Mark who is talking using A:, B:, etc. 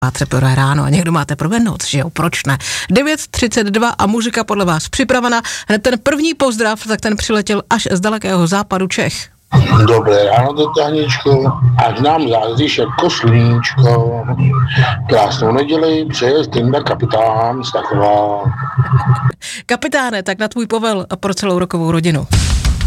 A: Máte teprve ráno a někdo má teprve noc, že jo, proč ne? 9:32 a muzika podle vás připravena. Hned ten první pozdrav, tak ten přiletěl až z dalekého západu Čech.
B: Dobré ráno, Tataničko, ať nám záříš jako sluníčko. Krásnou neděli, přeje Stenda kapitán Stachová.
A: Kapitáne, tak na tvůj povel a pro celou rokovou rodinu.